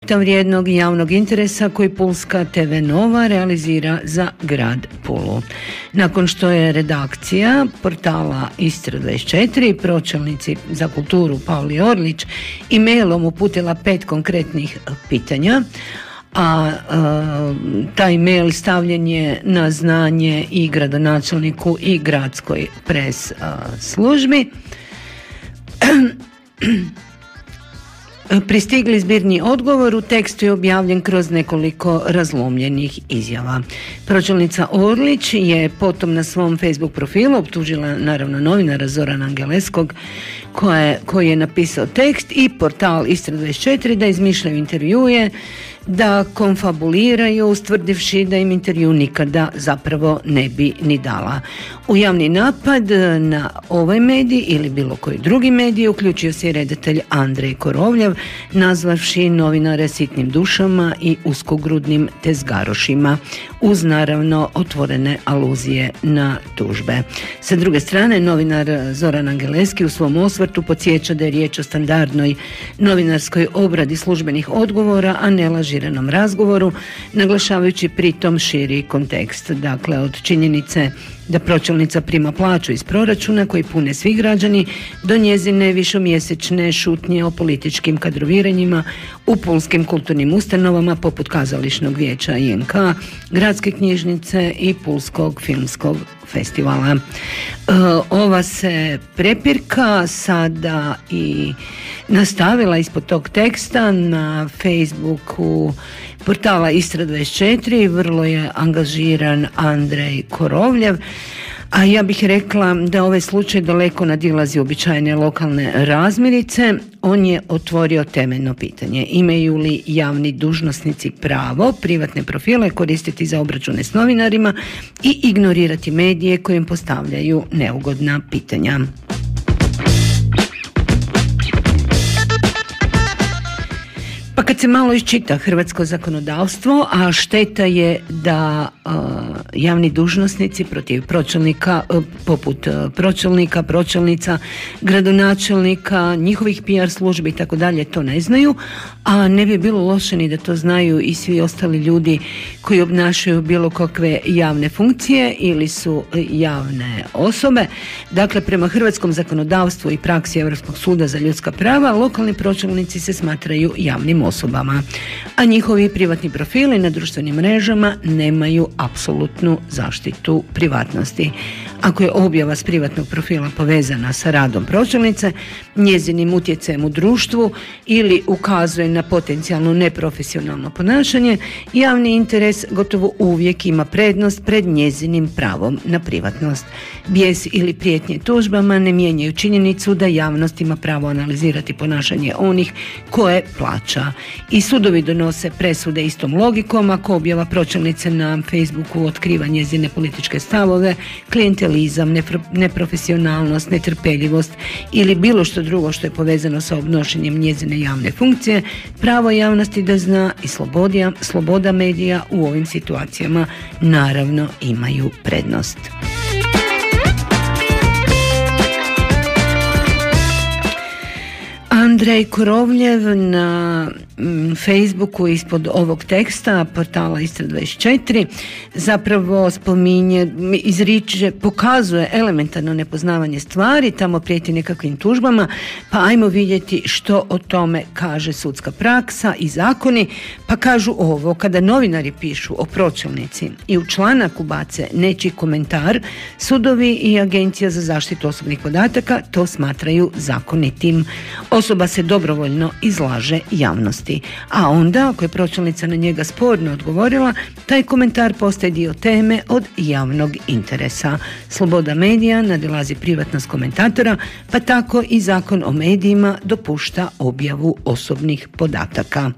projekta vrijednog javnog interesa koji Pulska TV Nova realizira za grad Pulu. Nakon što je redakcija portala Istra 24 pročelnici za kulturu Pauli Orlić e-mailom uputila 5 konkretnih pitanja, a taj mail stavljen je na znanje i gradonačelniku i gradskoj pres službi. Pristigli zbirni odgovor u tekstu je objavljen kroz nekoliko razlomljenih izjava. Pročelnica Orlić je potom na svom Facebook profilu optužila naravno novinara Zorana Angeleskog koji je napisao tekst i portal Istra 24 da izmišljaju intervjue, da konfabuliraju ustvrdivši da im intervju nikada zapravo ne bi ni dala. U javni napad na ovaj medij ili bilo koji drugi medij uključio se i redatelj Andrej Korovljev, nazvavši novinare sitnim dušama i uskogrudnim tezgarošima, uz naravno otvorene aluzije na tužbe. Sa druge strane, novinar Zoran Angeleski u svom osvrtu podsjeća da je riječ o standardnoj novinarskoj obradi službenih odgovora, a ne lažiranom razgovoru, naglašavajući pritom širi kontekst. Dakle, od činjenice da pročelnica prima plaću iz proračuna koji pune svi građani do njezine višemjesečne šutnje o političkim kadroviranjima u pulskim kulturnim ustanovama poput Kazališnog vijeća INK, Gradske knjižnice i Pulskog filmskog festivala. Ova se prepirka sada i nastavila ispod tog teksta na Facebooku portala Istra 24, vrlo je angažiran Andrej Korovljev, a ja bih rekla da ovaj slučaj daleko nadilazi uobičajene lokalne razmirice. On je otvorio temeljno pitanje: imaju li javni dužnosnici pravo privatne profile koristiti za obračune s novinarima i ignorirati medije koji im postavljaju neugodna pitanja? Pa kad se malo iščita hrvatsko zakonodavstvo, a šteta je da javni dužnosnici protiv pročelnika, poput pročelnika, pročelnica, gradonačelnika, njihovih PR službi i tako dalje to ne znaju, a ne bi bilo loše ni da to znaju i svi ostali ljudi koji obnašaju bilo kakve javne funkcije ili su javne osobe. Dakle, prema hrvatskom zakonodavstvu i praksi Europskog suda za ljudska prava, lokalni pročelnici se smatraju javnim osobama, a njihovi privatni profili na društvenim mrežama nemaju apsolutnu zaštitu privatnosti. Ako je objava s privatnog profila povezana sa radom pročelnice, njezinim utjecajem u društvu ili ukazuje na potencijalno neprofesionalno ponašanje, javni interes gotovo uvijek ima prednost pred njezinim pravom na privatnost. Bijes ili prijetnje tužbama ne mijenjaju činjenicu da javnost ima pravo analizirati ponašanje onih koje plaća. I sudovi donose presude istom logikom ako objava pročelnice na Facebooku otkriva njezine političke stavove, klijentelizam, neprofesionalnost, netrpeljivost ili bilo što drugo što je povezano sa obnošenjem njezine javne funkcije, pravo javnosti da zna i sloboda medija u ovim situacijama naravno imaju prednost. Andrej Korovljev na Facebooku ispod ovog teksta portala Istra 24 zapravo spominje, izriče, pokazuje elementarno nepoznavanje stvari, tamo prijeti nekakvim tužbama, pa ajmo vidjeti što o tome kaže sudska praksa i zakoni. Pa kažu ovo: kada novinari pišu o pročelnici i u članak ubace nečiji komentar, sudovi i Agencija za zaštitu osobnih podataka to smatraju zakonitim. Osoba se dobrovoljno izlaže javnosti. A onda, ako je pročelnica na njega sporno odgovorila, taj komentar postaje dio teme od javnog interesa. Sloboda medija nadilazi privatnost komentatora, pa tako i Zakon o medijima dopušta objavu osobnih podataka.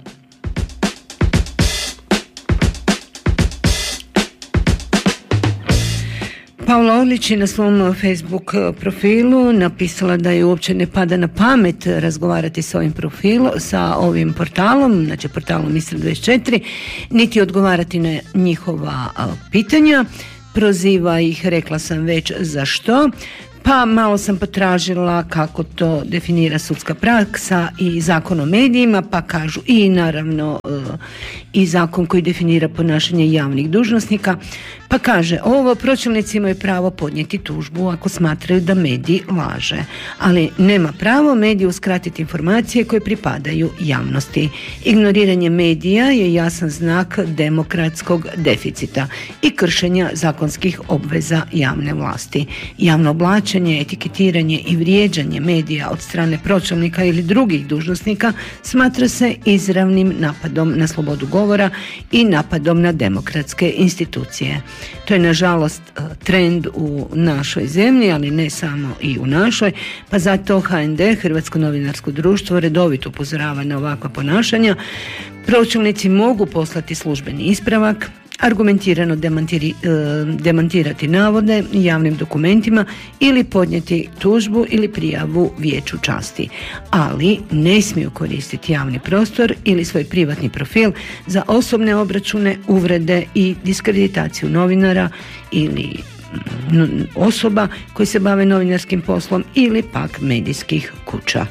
Paula Orlić je na svom Facebook profilu napisala da je uopće ne pada na pamet razgovarati sa ovim portalom, znači portalom Istra 24, niti odgovarati na njihova pitanja. Proziva ih, rekla sam već za što, Pa malo sam potražila kako to definira sudska praksa i zakon o medijima, pa kažu i naravno i zakon koji definira ponašanje javnih dužnosnika, pa kaže ovo: pročelnici imaju pravo podnijeti tužbu ako smatraju da medij laže, ali nema pravo mediju uskratiti informacije koje pripadaju javnosti. Ignoriranje medija je jasan znak demokratskog deficita i kršenja zakonskih obveza javne vlasti. Javno oblačenje, etiketiranje i vrijeđanje medija od strane pročelnika ili drugih dužnosnika smatra se izravnim napadom na slobodu govora i napadom na demokratske institucije. To je nažalost trend u našoj zemlji, ali ne samo i u našoj, pa zato HND, Hrvatsko novinarsko društvo, redovito upozorava na ovakva ponašanja. Pročelnici mogu poslati službeni ispravak, argumentirano demantirati navode javnim dokumentima ili podnijeti tužbu ili prijavu vijeću časti, ali ne smiju koristiti javni prostor ili svoj privatni profil za osobne obračune, uvrede i diskreditaciju novinara ili osoba koji se bave novinarskim poslom ili pak medijskih kuća.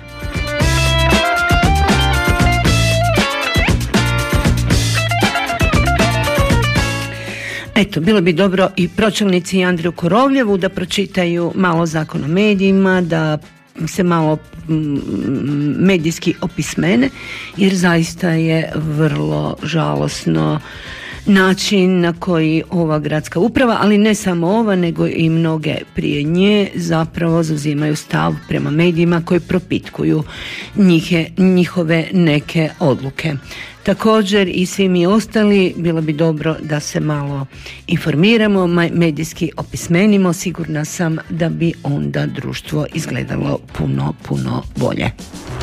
Eto, bilo bi dobro i pročelnici Andriju Korovljevu da pročitaju malo zakon o medijima, da se malo medijski opismene, jer zaista je vrlo žalosno način na koji ova gradska uprava, ali ne samo ova, nego i mnoge prije nje, zapravo zauzimaju stav prema medijima koji propitkuju njihove neke odluke. Također i svi mi ostali, bilo bi dobro da se malo informiramo, medijski opismenimo. Sigurna sam da bi onda društvo izgledalo puno bolje.